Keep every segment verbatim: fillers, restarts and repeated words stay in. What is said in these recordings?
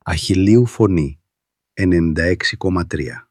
Αχιλλείου Φωνή ενενήντα έξι κόμμα τρία.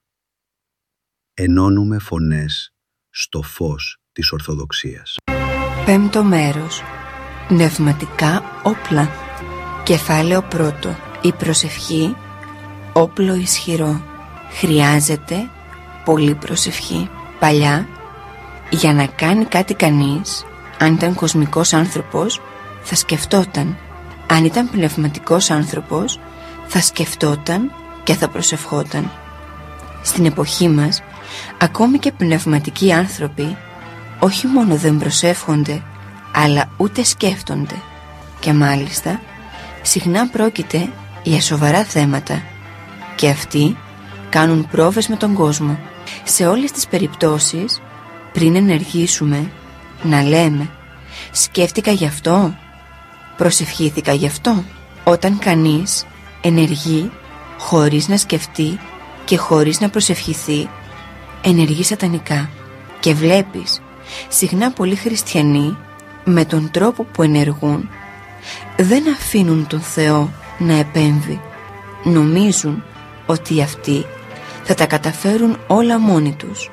Ενώνουμε φωνές στο φως της Ορθοδοξίας. Πέμπτο μέρος. Πνευματικά όπλα. Κεφάλαιο πρώτο. Η προσευχή, όπλο ισχυρό. Χρειάζεται πολύ προσευχή. Παλιά, για να κάνει κάτι κανείς, αν ήταν κοσμικός άνθρωπος, θα σκεφτόταν. Αν ήταν πνευματικός άνθρωπος, θα σκεφτόταν και θα προσευχόταν. Στην εποχή μας, ακόμη και πνευματικοί άνθρωποι όχι μόνο δεν προσεύχονται, αλλά ούτε σκέφτονται. Και μάλιστα, συχνά πρόκειται για σοβαρά θέματα και αυτοί κάνουν πρόβες με τον κόσμο. Σε όλες τις περιπτώσεις, πριν ενεργήσουμε, να λέμε «Σκέφτηκα γι' αυτό, προσευχήθηκα γι' αυτό». Όταν κανείς ενεργεί χωρίς να σκεφτεί και χωρίς να προσευχηθεί, ενεργεί σατανικά. Και βλέπεις συχνά πολλοί χριστιανοί με τον τρόπο που ενεργούν δεν αφήνουν τον Θεό να επέμβει. Νομίζουν ότι αυτοί θα τα καταφέρουν όλα μόνοι τους,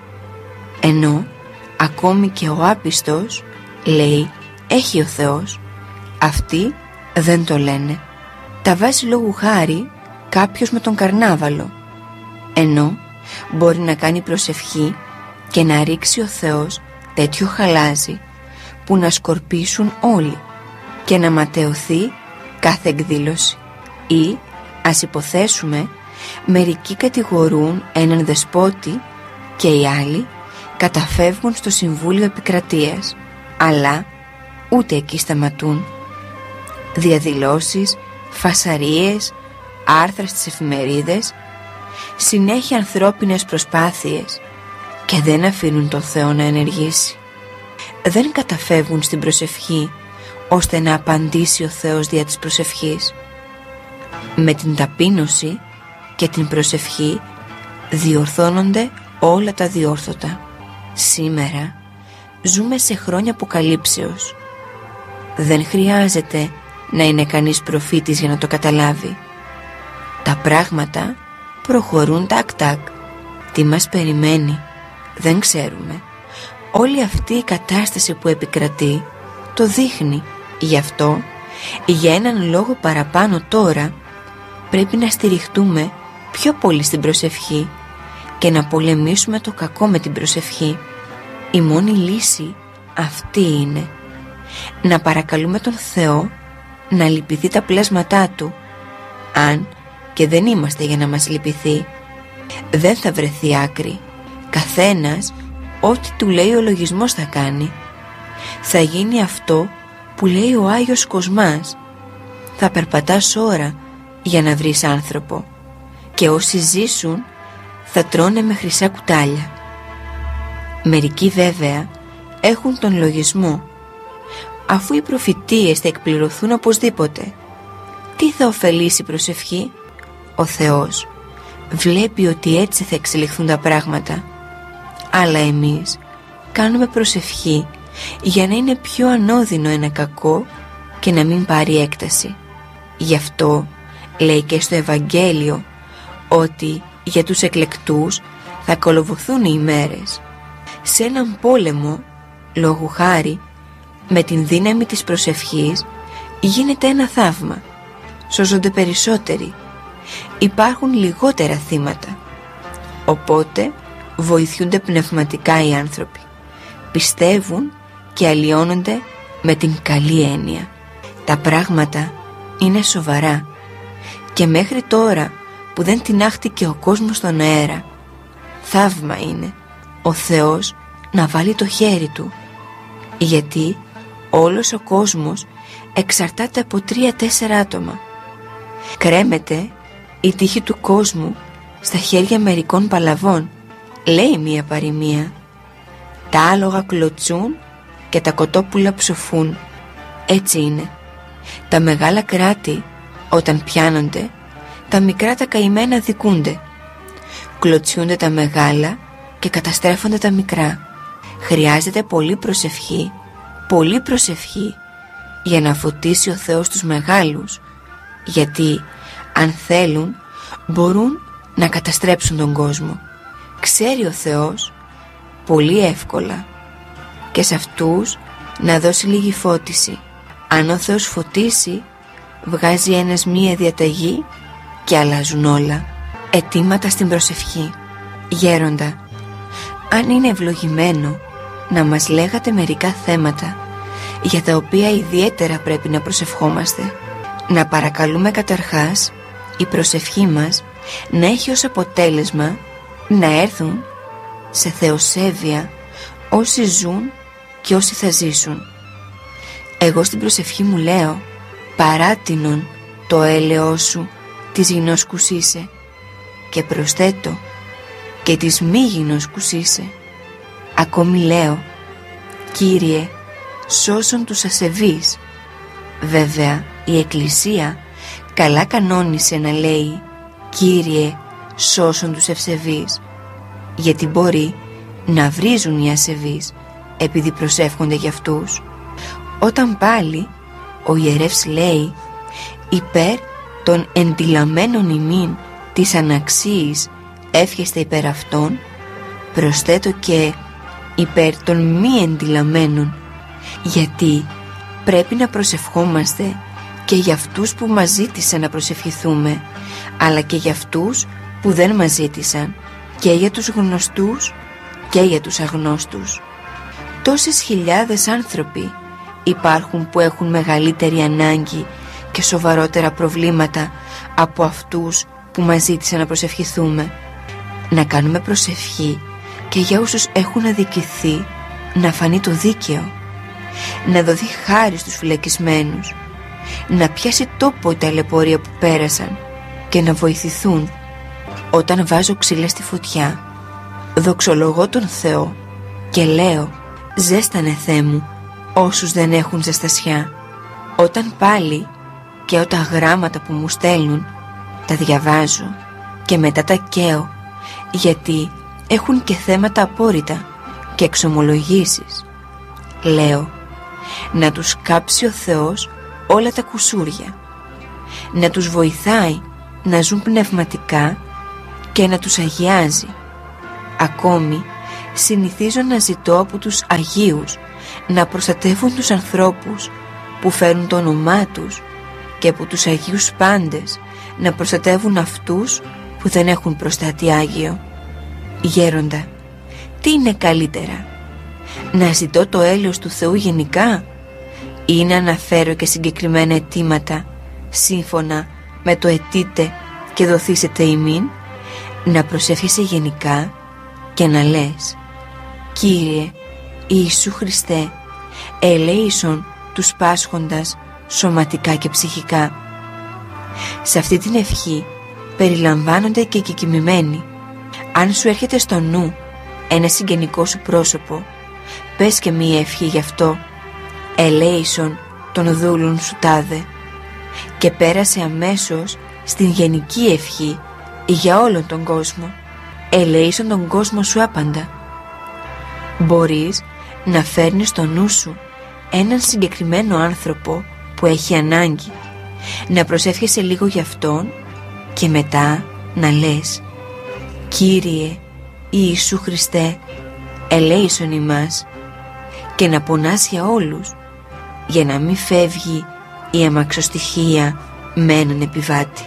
ενώ ακόμη και ο άπιστος λέει «Έχει ο Θεός». Αυτοί δεν το λένε. Τα βάζει λόγου χάρη κάποιος με τον καρνάβαλο, ενώ μπορεί να κάνει προσευχή και να ρίξει ο Θεός τέτοιο χαλάζι που να σκορπίσουν όλοι και να ματαιωθεί κάθε εκδήλωση. Ή ας υποθέσουμε μερικοί κατηγορούν έναν δεσπότη και οι άλλοι καταφεύγουν στο Συμβούλιο Επικρατείας, αλλά ούτε εκεί σταματούν. Διαδηλώσεις, φασαρίες, άρθρα στις εφημερίδες, συνέχεια ανθρώπινες προσπάθειες και δεν αφήνουν τον Θεό να ενεργήσει. Δεν καταφεύγουν στην προσευχή ώστε να απαντήσει ο Θεός δια της προσευχής. Με την ταπείνωση και την προσευχή διορθώνονται όλα τα διόρθωτα. Σήμερα ζούμε σε χρόνια αποκαλύψεως. Δεν χρειάζεται να είναι κανείς προφήτης για να το καταλάβει. Τα πράγματα προχωρούν τακ-τακ. Τι μας περιμένει δεν ξέρουμε. Όλη αυτή η κατάσταση που επικρατεί το δείχνει. Γι' αυτό, για έναν λόγο παραπάνω τώρα, πρέπει να στηριχτούμε πιο πολύ στην προσευχή και να πολεμήσουμε το κακό με την προσευχή. Η μόνη λύση αυτή είναι να παρακαλούμε τον Θεό να λυπηθεί τα πλάσματά Του. Αν και δεν είμαστε για να μας λυπηθεί, δεν θα βρεθεί άκρη. Καθένας ό,τι του λέει ο λογισμός θα κάνει. Θα γίνει αυτό που λέει ο Άγιος Κοσμάς. Θα περπατάς ώρα για να βρεις άνθρωπο και όσοι ζήσουν θα τρώνε με χρυσά κουτάλια. Μερικοί βέβαια έχουν τον λογισμό, αφού οι προφητείες θα εκπληρωθούν οπωσδήποτε, τι θα ωφελήσει η προσευχή? Ο Θεός βλέπει ότι έτσι θα εξελιχθούν τα πράγματα, αλλά εμείς κάνουμε προσευχή για να είναι πιο ανώδυνο ένα κακό και να μην πάρει έκταση. Γι' αυτό λέει και στο Ευαγγέλιο ότι για τους εκλεκτούς θα κολοβωθούν οι ημέρες. Σε έναν πόλεμο, λόγου χάρη, με την δύναμη της προσευχής γίνεται ένα θαύμα. Σώζονται περισσότεροι. Υπάρχουν λιγότερα θύματα. Οπότε βοηθούνται πνευματικά οι άνθρωποι. Πιστεύουν και αλλοιώνονται με την καλή έννοια. Τα πράγματα είναι σοβαρά και μέχρι τώρα που δεν τινάχτηκε ο κόσμος στον αέρα, θαύμα είναι ο Θεός να βάλει το χέρι Του, γιατί όλος ο κόσμος εξαρτάται από τρία-τέσσερα άτομα. Κρέμεται η τύχη του κόσμου στα χέρια μερικών παλαβών. Λέει μία παροιμία, τα άλογα κλωτσούν και τα κοτόπουλα ψοφούν. Έτσι είναι. Τα μεγάλα κράτη όταν πιάνονται, τα μικρά τα καημένα δικούνται. Κλωτσιούνται τα μεγάλα και καταστρέφονται τα μικρά. Χρειάζεται πολύ προσευχή, πολύ προσευχή για να φωτίσει ο Θεός τους μεγάλους, γιατί Αν θέλουν, μπορούν να καταστρέψουν τον κόσμο. Ξέρει ο Θεός πολύ εύκολα και σε αυτούς να δώσει λίγη φώτιση. Αν ο Θεός φωτίσει, βγάζει ένας μία διαταγή και αλλάζουν όλα. Αιτήματα στην προσευχή. Γέροντα, αν είναι ευλογημένο να μας λέγατε μερικά θέματα για τα οποία ιδιαίτερα πρέπει να προσευχόμαστε, να παρακαλούμε καταρχάς η προσευχή μας να έχει ως αποτέλεσμα να έρθουν σε θεοσέβεια όσοι ζουν και όσοι θα ζήσουν. Εγώ στην προσευχή μου λέω, παράτηνον το έλεος σου της γινώσκους είσαι, και προσθέτω και της μη γινώσκους είσαι. Ακόμη λέω, Κύριε, σώσον τους ασεβείς. Βέβαια η Εκκλησία καλά κανόνισε να λέει, Κύριε, σώσον τους ευσεβείς, γιατί μπορεί να βρίζουν οι ασεβείς επειδή προσεύχονται για αυτούς. Όταν πάλι ο ιερεύς λέει, υπέρ των εντυλαμμένων ημίν της αναξίης εύχεστε υπέρ αυτών, προσθέτω και υπέρ των μη εντυλαμμένων, γιατί πρέπει να προσευχόμαστε και για αυτούς που μας ζήτησαν να προσευχηθούμε, αλλά και για αυτούς που δεν μας ζήτησαν, και για τους γνωστούς και για τους αγνώστους. Τόσες χιλιάδες άνθρωποι υπάρχουν που έχουν μεγαλύτερη ανάγκη και σοβαρότερα προβλήματα από αυτούς που μας ζήτησαν να προσευχηθούμε. Να κάνουμε προσευχή και για όσους έχουν αδικηθεί, να φανεί το δίκαιο, να δοθεί χάρη στους φυλακισμένους, να πιάσει τόπο η ταλαιπωρία που πέρασαν και να βοηθηθούν. Όταν βάζω ξύλα στη φωτιά, δοξολογώ τον Θεό και λέω, ζέστανε Θεέ μου όσους δεν έχουν ζεστασιά. Όταν πάλι και όταν γράμματα που μου στέλνουν τα διαβάζω και μετά τα καίω, γιατί έχουν και θέματα απόρριτα και εξομολογήσεις, λέω, να τους κάψει ο Θεός όλα τα κουσούρια, να τους βοηθάει να ζουν πνευματικά και να τους αγιάζει. Ακόμη συνηθίζω να ζητώ από τους Αγίους να προστατεύουν τους ανθρώπους που φέρουν το όνομά τους και από τους Αγίους πάντες να προστατεύουν αυτούς που δεν έχουν προστάτη Άγιο. Γέροντα, τι είναι καλύτερα, να ζητώ το έλεος του Θεού γενικά ή να αναφέρω και συγκεκριμένα αιτήματα σύμφωνα με το αιτείτε και δοθήσετε ημίν, να προσεύχεσαι γενικά και να λες, Κύριε Ιησού Χριστέ, ελέησον τους πάσχοντας σωματικά και ψυχικά. Σε αυτή την ευχή περιλαμβάνονται και οι κεκοιμημένοι. Αν σου έρχεται στο νου ένα συγγενικό σου πρόσωπο, πες και μία ευχή γι' αυτό, ελέησον τον δούλον σου τάδε, και πέρασε αμέσως στην γενική ευχή για όλον τον κόσμο, ελέησον τον κόσμο σου άπαντα. Μπορείς να φέρνεις στο νου σου έναν συγκεκριμένο άνθρωπο που έχει ανάγκη, να προσεύχεσαι λίγο για αυτόν και μετά να λες, Κύριε Ιησού Χριστέ, ελέησον ημάς, και να πονάς για όλους, για να μην φεύγει η αμαξοστοιχεία με έναν επιβάτη.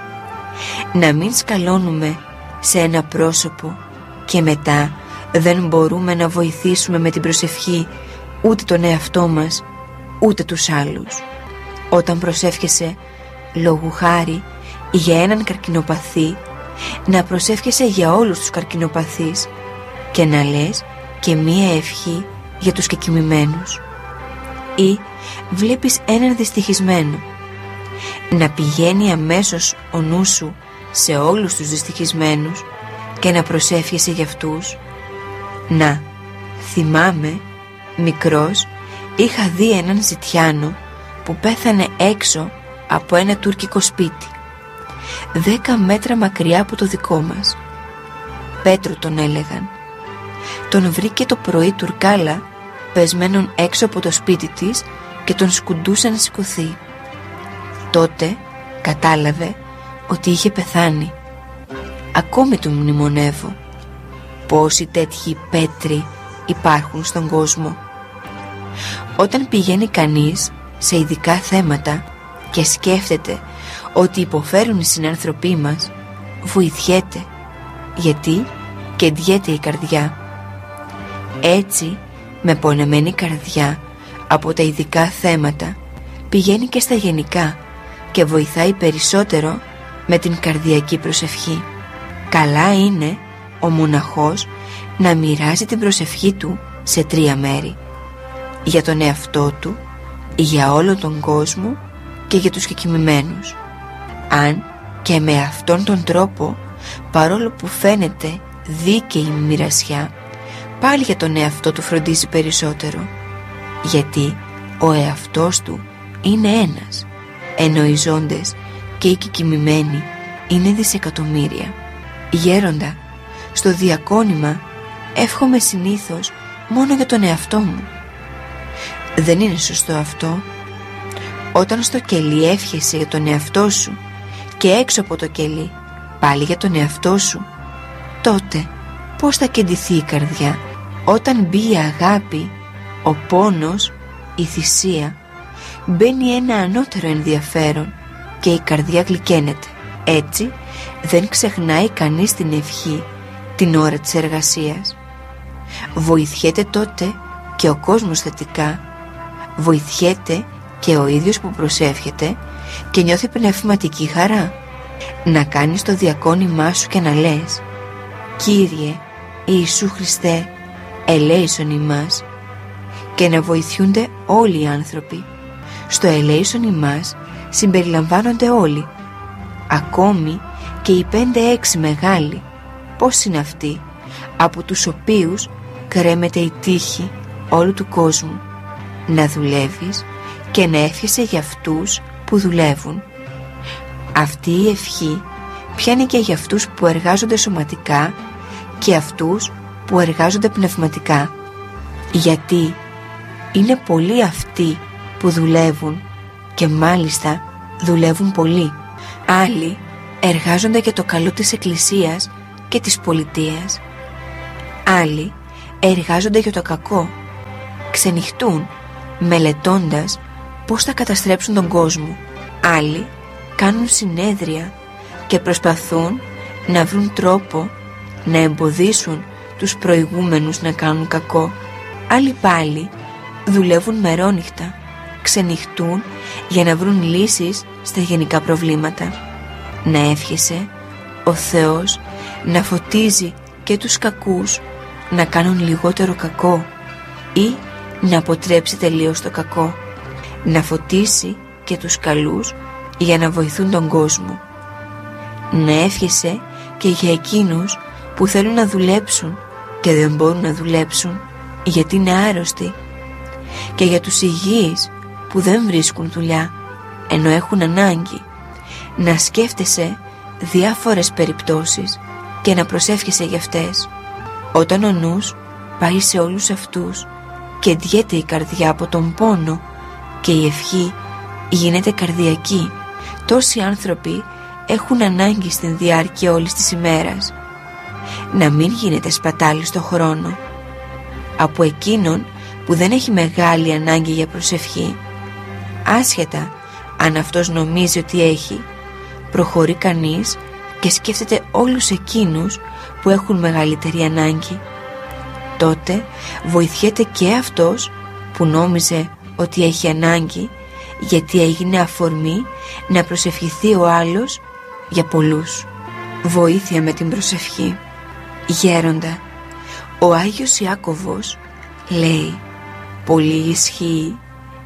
Να μην σκαλώνουμε σε ένα πρόσωπο και μετά δεν μπορούμε να βοηθήσουμε με την προσευχή ούτε τον εαυτό μας ούτε τους άλλους. Όταν προσεύχεσαι λόγου χάρη για έναν καρκινοπαθή, να προσεύχεσαι για όλους τους καρκινοπαθείς και να λες και μία ευχή για τους κεκοιμημένους. Ή βλέπεις έναν δυστυχισμένο, να πηγαίνει αμέσως ο νους σου σε όλους τους δυστυχισμένους και να προσεύχεσαι για αυτούς. Να, θυμάμαι, μικρός είχα δει έναν ζητιάνο που πέθανε έξω από ένα τουρκικό σπίτι, δέκα μέτρα μακριά από το δικό μας. Πέτρο τον έλεγαν. Τον βρήκε το πρωί τουρκάλα πεσμένον έξω από το σπίτι της και τον σκουντούσε να σηκωθεί. Τότε κατάλαβε ότι είχε πεθάνει. Ακόμη τον μνημονεύω. Πόσοι τέτοιοι πέτροι υπάρχουν στον κόσμο. Όταν πηγαίνει κανείς σε ειδικά θέματα και σκέφτεται ότι υποφέρουν οι συνάνθρωποι μας, βοηθιέται, γιατί κεντιέται η καρδιά. Έτσι, με πονεμένη καρδιά από τα ειδικά θέματα, πηγαίνει και στα γενικά και βοηθάει περισσότερο με την καρδιακή προσευχή. Καλά είναι ο μοναχός να μοιράζει την προσευχή του σε τρία μέρη: για τον εαυτό του, για όλο τον κόσμο και για τους κεκοιμημένους. Αν και με αυτόν τον τρόπο, παρόλο που φαίνεται δίκαιη η μοιρασιά, πάλι για τον εαυτό του φροντίζει περισσότερο, γιατί ο εαυτός του είναι ένας, ενώ οι ζώντες και οι κεκοιμημένοι είναι δισεκατομμύρια. Γέροντα, στο διακόνημα εύχομαι συνήθως μόνο για τον εαυτό μου. Δεν είναι σωστό αυτό. Όταν στο κελί εύχεσαι για τον εαυτό σου και έξω από το κελί πάλι για τον εαυτό σου, τότε πώς θα κεντηθεί η καρδιά? Όταν μπει η αγάπη, ο πόνος, η θυσία, μπαίνει ένα ανώτερο ενδιαφέρον και η καρδιά γλυκαίνεται. Έτσι δεν ξεχνάει κανείς την ευχή την ώρα της εργασίας. Βοηθιέται τότε και ο κόσμος θετικά. Βοηθιέται και ο ίδιος που προσεύχεται και νιώθει πνευματική χαρά. Να κάνεις το διακόνημά σου και να λες: Κύριε Ιησού Χριστέ, ελέησον ημάς, και να βοηθούνται όλοι οι άνθρωποι. Στο ελέησον ημάς συμπεριλαμβάνονται όλοι, ακόμη και οι πέντε-έξι μεγάλοι. Πώς είναι αυτοί, από τους οποίους κρέμεται η τύχη όλου του κόσμου? Να δουλεύεις και να εύχεσαι για αυτούς που δουλεύουν. Αυτή η ευχή πιάνει και για αυτούς που εργάζονται σωματικά και αυτούς που εργάζονται πνευματικά, γιατί είναι πολλοί αυτοί που δουλεύουν και μάλιστα δουλεύουν πολύ. Άλλοι εργάζονται για το καλό της Εκκλησίας και της πολιτείας. Άλλοι εργάζονται για το κακό. Ξενυχτούν μελετώντας πώς θα καταστρέψουν τον κόσμο. Άλλοι κάνουν συνέδρια και προσπαθούν να βρουν τρόπο να εμποδίσουν τους προηγούμενους να κάνουν κακό. Άλλοι πάλι δουλεύουν μερόνυχτα, ξενυχτούν για να βρουν λύσεις στα γενικά προβλήματα. Να εύχεσαι ο Θεός να φωτίζει και τους κακούς να κάνουν λιγότερο κακό ή να αποτρέψει τελείως το κακό. Να φωτίσει και τους καλούς για να βοηθούν τον κόσμο. Να εύχεσαι και για εκείνους που θέλουν να δουλέψουν και δεν μπορούν να δουλέψουν γιατί είναι άρρωστοι, και για τους υγιείς που δεν βρίσκουν δουλειά ενώ έχουν ανάγκη. Να σκέφτεσαι διάφορες περιπτώσεις και να προσεύχεσαι για αυτές. Όταν ο νους πάει σε όλους αυτούς και ντιέται η καρδιά από τον πόνο και η ευχή γίνεται καρδιακή, τόσοι άνθρωποι έχουν ανάγκη στην διάρκεια όλης της ημέρας. Να μην γίνεται σπατάλη στο χρόνο. Από εκείνον που δεν έχει μεγάλη ανάγκη για προσευχή, άσχετα αν αυτός νομίζει ότι έχει, προχωρεί κανείς και σκέφτεται όλους εκείνους που έχουν μεγαλύτερη ανάγκη. Τότε βοηθιέται και αυτός που νόμιζε ότι έχει ανάγκη, γιατί έγινε αφορμή να προσευχηθεί ο άλλος για πολλούς. Βοήθεια με την προσευχή. Γέροντα, ο Άγιος Ιάκωβος λέει: «Πολύ ισχύει,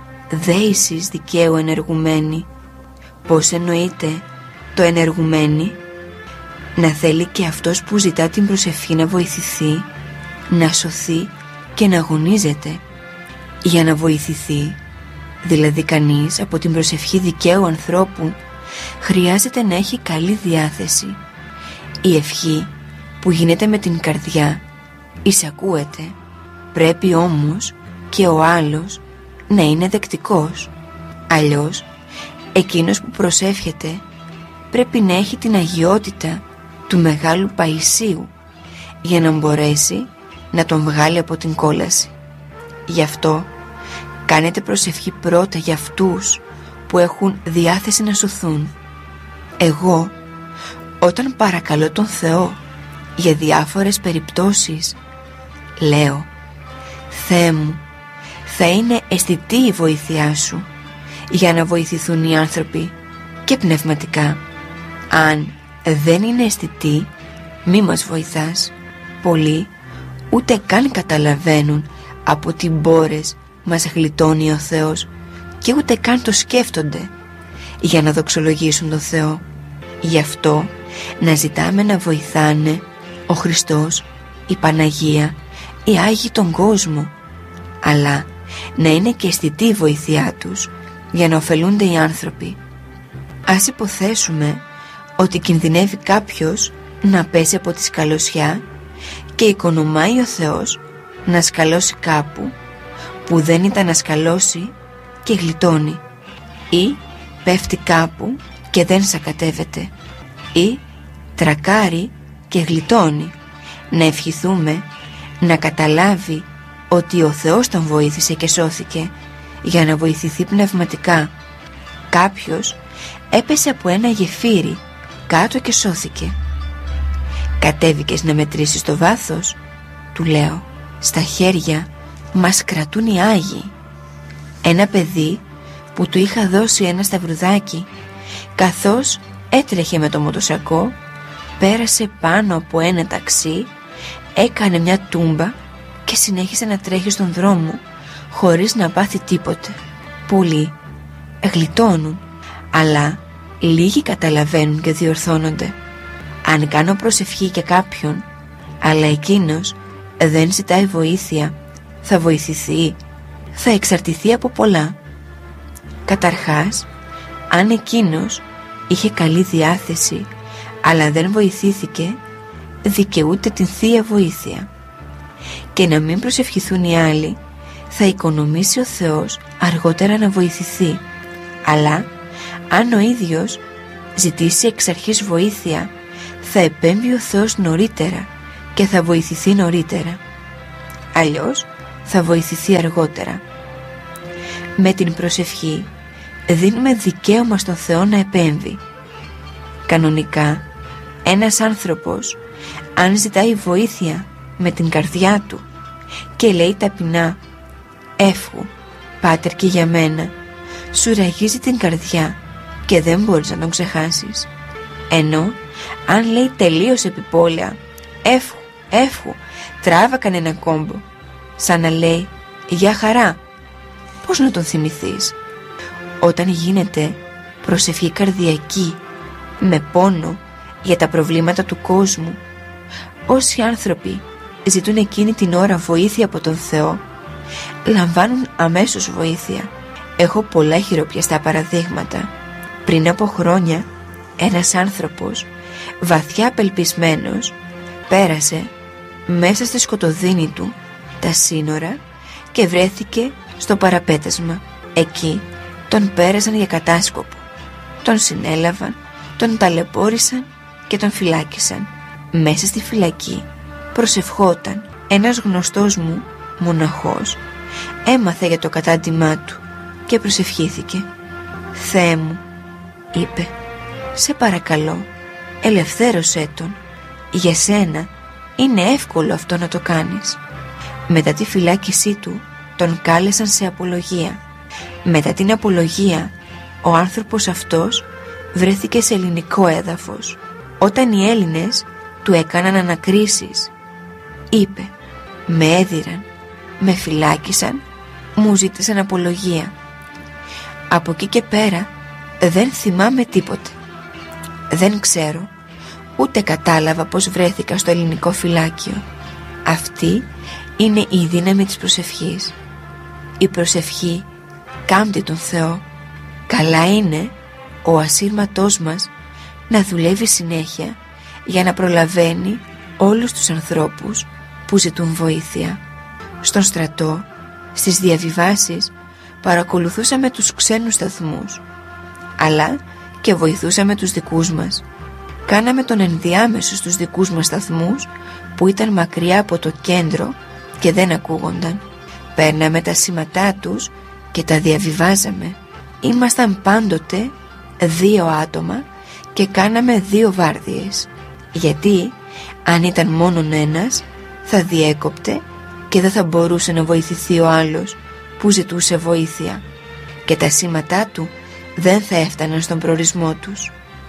δέησις δικαίου ενεργουμένη». Πώς εννοείται το ενεργουμένη? Να θέλει και αυτός που ζητά την προσευχή να βοηθηθεί, να σωθεί και να αγωνίζεται για να βοηθηθεί. Δηλαδή κανείς από την προσευχή δικαίου ανθρώπου χρειάζεται να έχει καλή διάθεση. Η ευχή που γίνεται με την καρδιά εισακούεται, πρέπει όμως και ο άλλος να είναι δεκτικός. Αλλιώς εκείνος που προσεύχεται πρέπει να έχει την αγιότητα του μεγάλου Παϊσίου για να μπορέσει να τον βγάλει από την κόλαση. Γι' αυτό κάνετε προσευχή πρώτα για αυτούς που έχουν διάθεση να σωθούν. Εγώ, όταν παρακαλώ τον Θεό για διάφορες περιπτώσεις, λέω: Θεέ μου, θα είναι αισθητή η βοήθειά σου για να βοηθηθούν οι άνθρωποι και πνευματικά. Αν δεν είναι αισθητή, μη μας βοηθάς. Πολλοί ούτε καν καταλαβαίνουν από τι μπόρες μας γλιτώνει ο Θεός και ούτε καν το σκέφτονται για να δοξολογήσουν τον Θεό. Γι' αυτό να ζητάμε να βοηθάνε ο Χριστός, η Παναγία, οι Άγιοι τον κόσμο, αλλά να είναι και αισθητή η βοήθειά τους για να ωφελούνται οι άνθρωποι. Ας υποθέσουμε ότι κινδυνεύει κάποιος να πέσει από τη σκαλωσιά και οικονομάει ο Θεός να σκαλώσει κάπου που δεν ήταν να σκαλώσει και γλιτώνει, ή πέφτει κάπου και δεν σακατεύεται, ή τρακάρει και γλιτώνει. Να ευχηθούμε να καταλάβει ότι ο Θεός τον βοήθησε και σώθηκε για να βοηθηθεί πνευματικά. Κάποιος έπεσε από ένα γεφύρι κάτω και σώθηκε. Κατέβηκες να μετρήσεις το βάθος? Του λέω: στα χέρια μας κρατούν οι Άγιοι. Ένα παιδί που του είχα δώσει ένα σταυρουδάκι, καθώς έτρεχε με το μοτοσακό, πέρασε πάνω από ένα ταξί, έκανε μια τούμπα και συνέχισε να τρέχει στον δρόμο χωρίς να πάθει τίποτε. Πολλοί γλιτώνουν, αλλά λίγοι καταλαβαίνουν και διορθώνονται. Αν κάνω προσευχή για κάποιον, αλλά εκείνος δεν ζητάει βοήθεια, θα βοηθηθεί, θα εξαρτηθεί από πολλά. Καταρχάς, αν εκείνος είχε καλή διάθεση αλλά δεν βοηθήθηκε, δικαιούται την Θεία Βοήθεια. Και να μην προσευχηθούν οι άλλοι, θα οικονομήσει ο Θεός αργότερα να βοηθηθεί. Αλλά αν ο ίδιος ζητήσει εξ αρχής βοήθεια, θα επέμβει ο Θεός νωρίτερα και θα βοηθηθεί νωρίτερα. Αλλιώς θα βοηθηθεί αργότερα. Με την προσευχή δίνουμε δικαίωμα στον Θεό να επέμβει. Κανονικά, ένας άνθρωπος, αν ζητάει βοήθεια με την καρδιά του και λέει ταπεινά «Εύχου, Πάτερ και για μένα», σου ραγίζει την καρδιά και δεν μπορείς να τον ξεχάσεις. Ενώ αν λέει τελείως επιπόλαια «Εύχου, εύχου», τράβα κανένα κόμπο, σαν να λέει «Για χαρά», πώς να τον θυμηθείς? Όταν γίνεται προσευχή καρδιακή με πόνο για τα προβλήματα του κόσμου, όσοι άνθρωποι ζητούν εκείνη την ώρα βοήθεια από τον Θεό, λαμβάνουν αμέσως βοήθεια. Έχω πολλά χειροπιαστά παραδείγματα. Πριν από χρόνια, ένας άνθρωπος βαθιά απελπισμένος πέρασε μέσα στη σκοτωδίνη του τα σύνορα και βρέθηκε στο παραπέτασμα. Εκεί τον πέρασαν για κατάσκοπο, τον συνέλαβαν, τον ταλαιπώρησαν και τον φυλάκισαν. Μέσα στη φυλακή προσευχόταν. Ένας γνωστός μου μοναχός έμαθε για το κατάντημά του και προσευχήθηκε. «Θεέ μου», είπε, «σε παρακαλώ, ελευθέρωσέ τον. Για σένα είναι εύκολο αυτό να το κάνεις». Μετά τη φυλάκισή του τον κάλεσαν σε απολογία. Μετά την απολογία ο άνθρωπος αυτός βρέθηκε σε ελληνικό έδαφος. Όταν οι Έλληνες του έκαναν ανακρίσεις, είπε «Με έδιραν, με φυλάκισαν, μου ζήτησαν απολογία. Από εκεί και πέρα δεν θυμάμαι τίποτε. Δεν ξέρω, ούτε κατάλαβα πως βρέθηκα στο ελληνικό φυλάκιο». Αυτή είναι η δύναμη της προσευχής. Η προσευχή κάμπτει τον Θεό. Καλά είναι ο ασύρματός μας να δουλεύει συνέχεια για να προλαβαίνει όλους τους ανθρώπους που ζητούν βοήθεια. Στον στρατό, στις διαβιβάσεις, παρακολουθούσαμε τους ξένους σταθμούς, αλλά και βοηθούσαμε τους δικούς μας. Κάναμε τον ενδιάμεσο στους δικούς μας σταθμούς που ήταν μακριά από το κέντρο και δεν ακούγονταν. Παίρναμε τα σήματά τους και τα διαβιβάζαμε. Ήμασταν πάντοτε δύο άτομα και κάναμε δύο βάρδιες, γιατί αν ήταν μόνον ένας θα διέκοπτε και δεν θα μπορούσε να βοηθηθεί ο άλλος που ζητούσε βοήθεια και τα σήματά του δεν θα έφταναν στον προορισμό τους.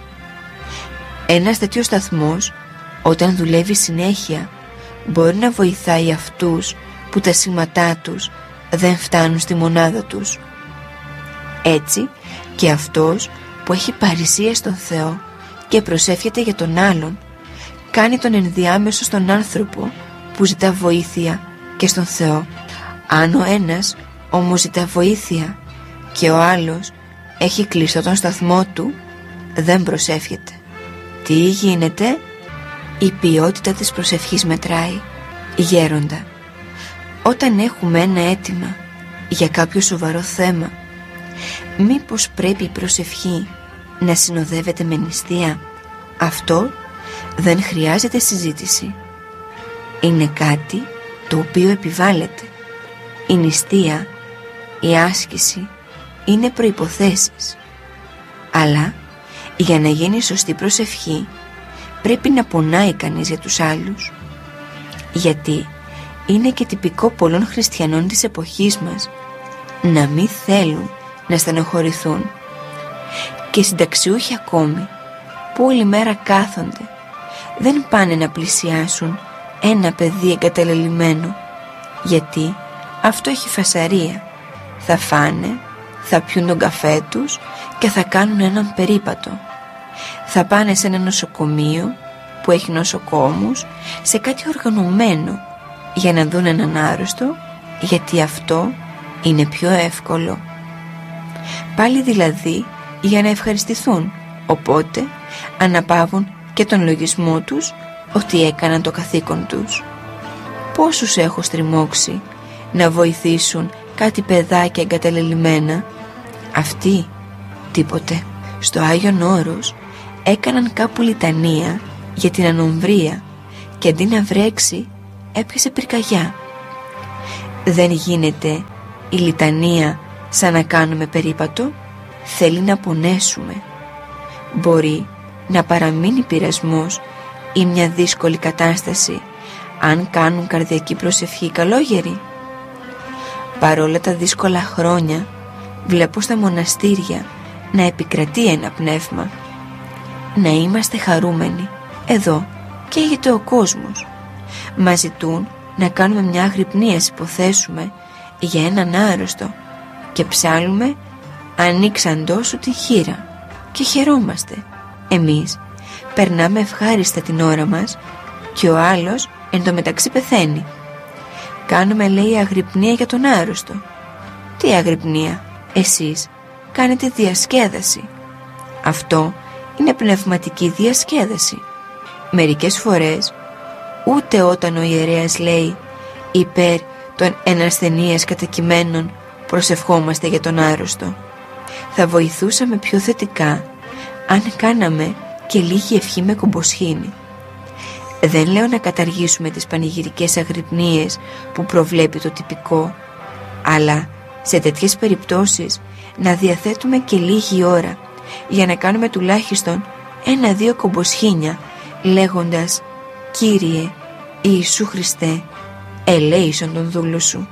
Ένας τέτοιος σταθμός, όταν δουλεύει συνέχεια, μπορεί να βοηθάει αυτούς που τα σήματά τους δεν φτάνουν στη μονάδα τους. Έτσι και αυτός που έχει παρησία στον Θεό και προσεύχεται για τον άλλον, κάνει τον ενδιάμεσο στον άνθρωπο που ζητά βοήθεια και στον Θεό. Αν ο ένας όμως ζητά βοήθεια και ο άλλος έχει κλειστό τον σταθμό του, δεν προσεύχεται. Τι γίνεται? Η ποιότητα της προσευχής μετράει. Γέροντα, όταν έχουμε ένα αίτημα για κάποιο σοβαρό θέμα, μήπως πρέπει η προσευχή να συνοδεύεται με νηστεία? Αυτό δεν χρειάζεται συζήτηση. Είναι κάτι το οποίο επιβάλλεται. Η νηστεία, η άσκηση είναι προϋποθέσεις. Αλλά για να γίνει σωστή προσευχή πρέπει να πονάει κανείς για τους άλλους. Γιατί είναι και τυπικό πολλών χριστιανών της εποχής μας να μην θέλουν να στενοχωρηθούν. Και συνταξιούχοι ακόμη που όλη μέρα κάθονται, δεν πάνε να πλησιάσουν ένα παιδί εγκαταλελειμμένο, γιατί αυτό έχει φασαρία. Θα φάνε, θα πιούν τον καφέ τους και θα κάνουν έναν περίπατο. Θα πάνε σε ένα νοσοκομείο που έχει νοσοκόμους, σε κάτι οργανωμένο για να δουν έναν άρρωστο, γιατί αυτό είναι πιο εύκολο. Πάλι δηλαδή για να ευχαριστηθούν, οπότε αναπαύουν και τον λογισμό τους ότι έκαναν το καθήκον τους. Πόσους έχω στριμώξει να βοηθήσουν κάτι παιδάκια εγκαταλελειμμένα, αυτοί τίποτε. Στο Άγιον Όρος έκαναν κάπου λιτανία για την ανομβρία και αντί να βρέξει έπιασε πυρκαγιά. Δεν γίνεται η λιτανία σαν να κάνουμε περίπατο, θέλει να πονέσουμε. Μπορεί να παραμείνει πειρασμός ή μια δύσκολη κατάσταση αν κάνουν καρδιακή προσευχή καλόγεροι. Παρόλα τα δύσκολα χρόνια βλέπω στα μοναστήρια να επικρατεί ένα πνεύμα. Να είμαστε χαρούμενοι. Εδώ καίγεται ο κόσμος. Μας ζητούν να κάνουμε μια αγρυπνία, υποθέσουμε, για έναν άρρωστο και ψάλουμε «Ανοίξαντό σου τη χείρα» και χαιρόμαστε. Εμείς περνάμε ευχάριστα την ώρα μας και ο άλλος εν τω μεταξύ πεθαίνει. Κάνουμε, λέει, αγρυπνία για τον άρρωστο. Τι αγρυπνία? Εσείς κάνετε διασκέδαση. Αυτό είναι πνευματική διασκέδαση. Μερικές φορές ούτε όταν ο ιερέας λέει υπέρ των ενασθενείας κατοικημένων προσευχόμαστε για τον άρρωστο. Θα βοηθούσαμε πιο θετικά αν κάναμε και λίγη ευχή με κομποσχήνη. Δεν λέω να καταργήσουμε τις πανηγυρικές αγρυπνίες που προβλέπει το τυπικό, αλλά σε τέτοιες περιπτώσεις να διαθέτουμε και λίγη ώρα για να κάνουμε τουλάχιστον ένα-δύο κομποσχήνια λέγοντας «Κύριε Ιησού Χριστέ, ελέησον τον δούλο σου».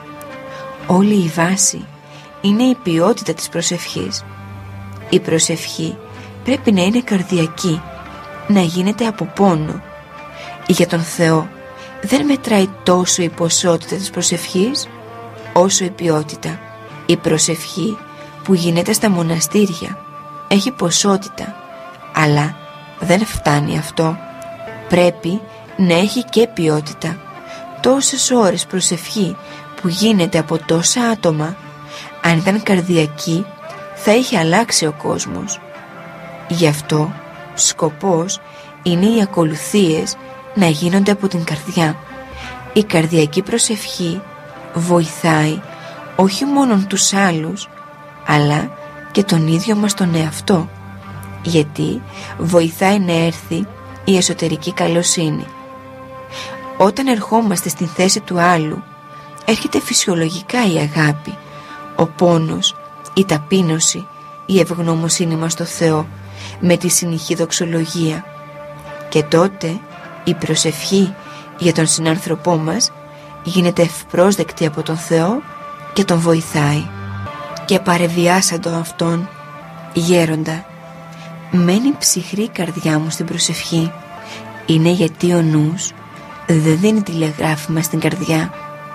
Όλη η βάση είναι η ποιότητα της προσευχής. Η προσευχή πρέπει να είναι καρδιακή, να γίνεται από πόνο. Για τον Θεό δεν μετράει τόσο η ποσότητα της προσευχής όσο η ποιότητα. Η προσευχή που γίνεται στα μοναστήρια έχει ποσότητα, αλλά δεν φτάνει αυτό. Πρέπει να έχει και ποιότητα. Τόσες ώρες προσευχή που γίνεται από τόσα άτομα, αν ήταν καρδιακή, θα είχε αλλάξει ο κόσμος. Γι' αυτό σκοπός είναι οι ακολουθίες να γίνονται από την καρδιά. Η καρδιακή προσευχή βοηθάει όχι μόνο τους άλλους, αλλά και τον ίδιο μας τον εαυτό. γιατί βοηθάει να έρθει η εσωτερική καλοσύνη. Όταν ερχόμαστε στην θέση του άλλου, έρχεται φυσιολογικά η αγάπη, ο πόνος, η ταπείνωση, η ευγνωμοσύνη μας στο Θεό με τη συνεχή δοξολογία. Και τότε η προσευχή για τον συνάνθρωπό μας γίνεται ευπρόσδεκτη από τον Θεό και τον βοηθάει. Και παρεβιάσαντο αυτόν, γέροντα, μένει ψυχρή η καρδιά μου στην προσευχή. Είναι γιατί ο νους δεν δίνει τηλεγράφημα στην καρδιά.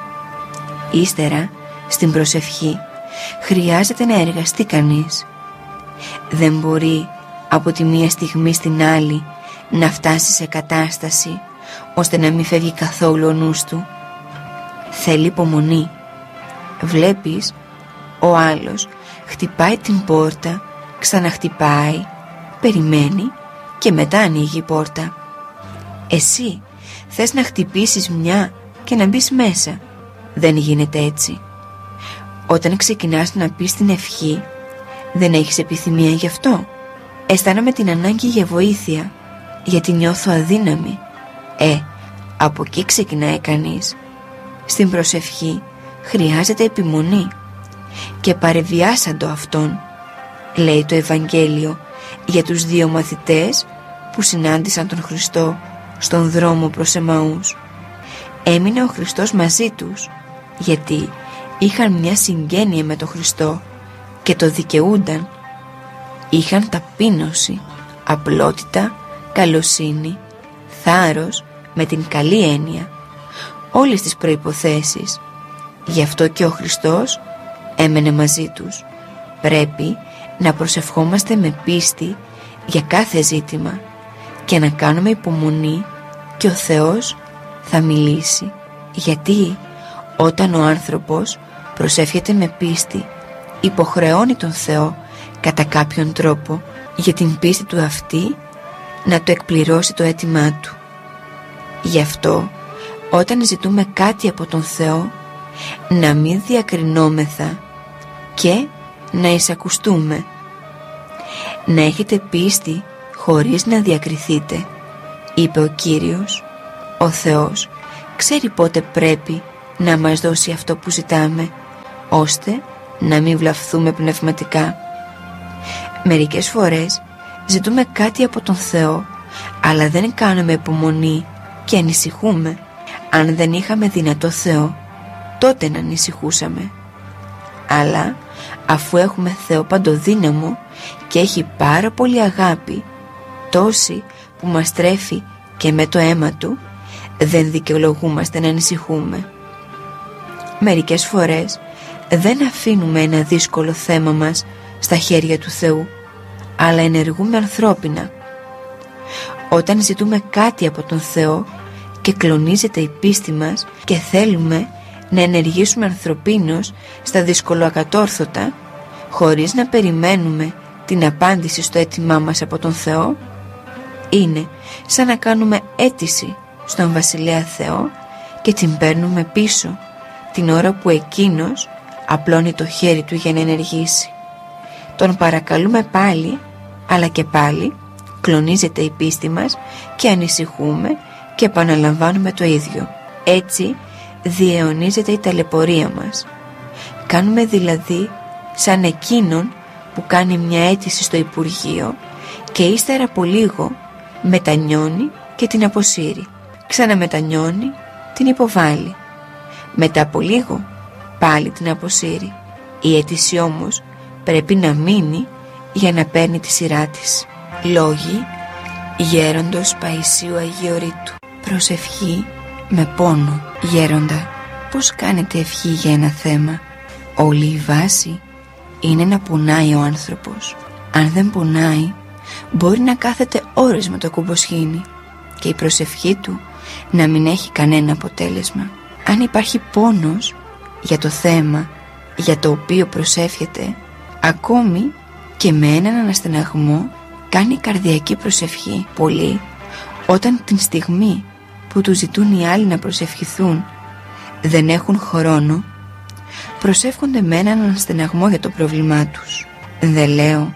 Ύστερα, στην προσευχή, χρειάζεται να εργαστεί κανείς. Δεν μπορεί από τη μία στιγμή στην άλλη να φτάσει σε κατάσταση ώστε να μην φεύγει καθόλου ο νους του. Θέλει υπομονή. Βλέπεις, ο άλλος χτυπάει την πόρτα, ξαναχτυπάει, περιμένει και μετά ανοίγει η πόρτα. Εσύ θες να χτυπήσεις μια και να μπεις μέσα. Δεν γίνεται έτσι. Όταν ξεκινάς να πεις την ευχή, δεν έχεις επιθυμία γι' αυτό. Αισθάνομαι την ανάγκη για βοήθεια, γιατί νιώθω αδύναμη. Ε, από εκεί ξεκινάει κανείς. Στην προσευχή χρειάζεται επιμονή. Και παρεβιάσαντο αυτόν, λέει το Ευαγγέλιο για τους δύο μαθητές που συνάντησαν τον Χριστό στον δρόμο προς Εμαούς. Έμεινε ο Χριστός μαζί τους, γιατί είχαν μια συγγένεια με τον Χριστό και το δικαιούνταν. Είχαν ταπείνωση, απλότητα, καλοσύνη, θάρρος με την καλή έννοια, όλες τις προϋποθέσεις. Γι' αυτό και ο Χριστός έμενε μαζί τους. Πρέπει να προσευχόμαστε με πίστη για κάθε ζήτημα και να κάνουμε υπομονή και ο Θεός θα μιλήσει. Γιατί όταν ο άνθρωπος προσεύχεται με πίστη, υποχρεώνει τον Θεό κατά κάποιον τρόπο για την πίστη του αυτή να το εκπληρώσει το αίτημά του. Γι' αυτό όταν ζητούμε κάτι από τον Θεό, να μην διακρινόμεθα και να εισακουστούμε. Να έχετε πίστη χωρίς να διακριθείτε, είπε ο Κύριος. Ο Θεός ξέρει πότε πρέπει να μας δώσει αυτό που ζητάμε, ώστε να μην βλαφθούμε πνευματικά. Μερικές φορές ζητούμε κάτι από τον Θεό, αλλά δεν κάνουμε υπομονή και ανησυχούμε. Αν δεν είχαμε δυνατό Θεό, τότε να ανησυχούσαμε. Αλλά αφού έχουμε Θεό παντοδύναμο και έχει πάρα πολύ αγάπη, τόση που μας τρέφει και με το αίμα του, δεν δικαιολογούμαστε να ανησυχούμε. Μερικές φορές δεν αφήνουμε ένα δύσκολο θέμα μας στα χέρια του Θεού, αλλά ενεργούμε ανθρώπινα. Όταν ζητούμε κάτι από τον Θεό και κλονίζεται η πίστη μας και θέλουμε να ενεργήσουμε ανθρωπίνως στα δυσκολοακατόρθωτα, χωρίς να περιμένουμε την απάντηση στο αίτημά μας από τον Θεό, είναι σαν να κάνουμε αίτηση στον Βασιλέα Θεό και την παίρνουμε πίσω την ώρα που εκείνος απλώνει το χέρι του για να ενεργήσει. Τον παρακαλούμε πάλι, αλλά και πάλι κλονίζεται η πίστη μας και ανησυχούμε και επαναλαμβάνουμε το ίδιο. Έτσι διαιωνίζεται η ταλαιπωρία μας. Κάνουμε δηλαδή σαν εκείνον που κάνει μια αίτηση στο Υπουργείο και ύστερα από λίγο μετανιώνει και την αποσύρει. Ξαναμετανιώνει, την υποβάλλει. Μετά από λίγο πάλι την αποσύρει. Η αίτηση όμως πρέπει να μείνει για να παίρνει τη σειρά της. Λόγοι γέροντος Παϊσίου Αγιορείτου. Προσευχή με πόνο. Γέροντα, πώς κάνετε ευχή για ένα θέμα? Όλη η βάση είναι να πονάει ο άνθρωπος. Αν δεν πονάει, μπορεί να κάθεται ώρες με το κουμποσχήνι και η προσευχή του να μην έχει κανένα αποτέλεσμα. Αν υπάρχει πόνος για το θέμα για το οποίο προσεύχεται, ακόμη και με έναν αναστεναγμό κάνει καρδιακή προσευχή. Πολλοί, όταν την στιγμή που του ζητούν οι άλλοι να προσευχηθούν δεν έχουν χρόνο, προσεύχονται με έναν αναστεναγμό για το πρόβλημά τους. Δεν λέω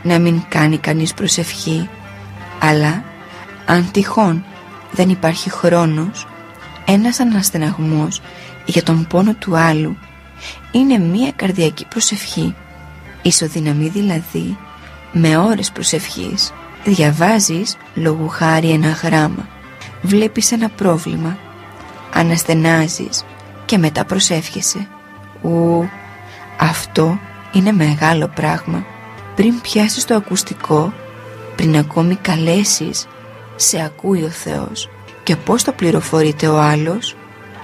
να μην κάνει κανείς προσευχή, αλλά αν τυχόν δεν υπάρχει χρόνος, ένας αναστεναγμός για τον πόνο του άλλου είναι μία καρδιακή προσευχή. Ισοδυναμεί δηλαδή με ώρες προσευχής. Διαβάζεις λόγου χάρη ένα γράμμα, βλέπεις ένα πρόβλημα, αναστενάζεις και μετά προσεύχεσαι. Ου, αυτό είναι μεγάλο πράγμα. Πριν πιάσεις το ακουστικό, πριν ακόμη καλέσεις, σε ακούει ο Θεός. Και πώς το πληροφορείται ο άλλος?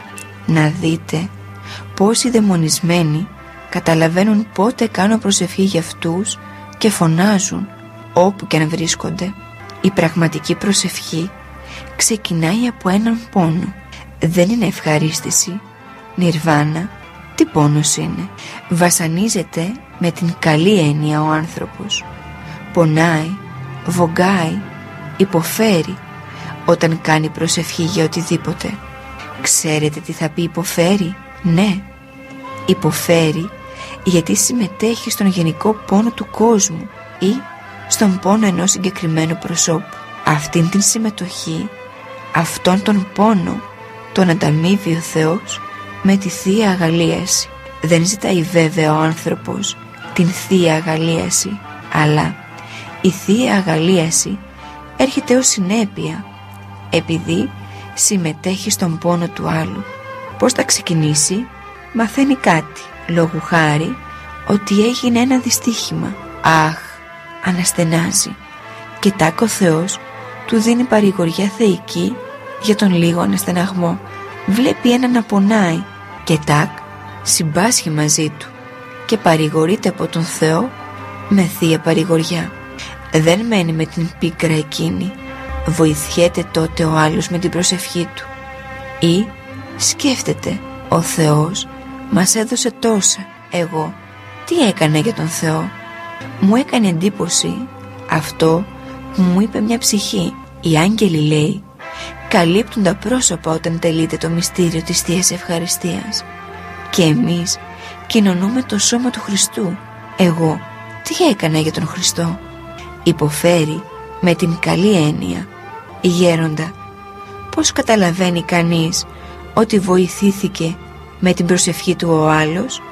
Να δείτε πώς οι δαιμονισμένοι καταλαβαίνουν πότε κάνω προσευχή για αυτούς και φωνάζουν όπου και αν βρίσκονται. Η πραγματική προσευχή ξεκινάει από έναν πόνο. Δεν είναι ευχαρίστηση, νιρβάνα. Τι πόνος είναι? Βασανίζεται με την καλή έννοια ο άνθρωπος. Πονάει, βογκάει, υποφέρει όταν κάνει προσευχή για οτιδήποτε. Ξέρετε τι θα πει υποφέρει? Ναι, υποφέρει γιατί συμμετέχει στον γενικό πόνο του κόσμου ή στον πόνο ενός συγκεκριμένου προσώπου. Αυτήν την συμμετοχή, αυτόν τον πόνο, τον ανταμείβει ο Θεός με τη Θεία Αγαλίαση. Δεν ζητάει βέβαια ο άνθρωπος την Θεία Αγαλίαση, αλλά η Θεία Αγαλίαση έρχεται ως συνέπεια, επειδή συμμετέχει στον πόνο του άλλου. Πώς θα ξεκινήσει? Μαθαίνει κάτι, λόγου χάρη ότι έγινε ένα δυστύχημα. Αχ, αναστενάζει και τάκ ο Θεός του δίνει παρηγοριά θεϊκή για τον λίγο αναστεναγμό. Βλέπει έναν να πονάει και τάκ συμπάσχει μαζί του και παρηγορείται από τον Θεό με θεία παρηγοριά. Δεν μένει με την πίκρα εκείνη, βοηθιέται τότε ο άλλος με την προσευχή του. Ή σκέφτεται, ο Θεός μας έδωσε τόσα, εγώ τι έκανα για τον Θεό? Μου έκανε εντύπωση αυτό που μου είπε μια ψυχή. Οι άγγελοι, λέει, καλύπτουν τα πρόσωπα όταν τελείται το μυστήριο της Θείας Ευχαριστίας. Και εμείς κοινωνούμε το σώμα του Χριστού. Εγώ τι έκανα για τον Χριστό? Υποφέρει με την καλή έννοια. Γέροντα, πώς καταλαβαίνει κανείς ότι βοηθήθηκε με την προσευχή του ο άλλος?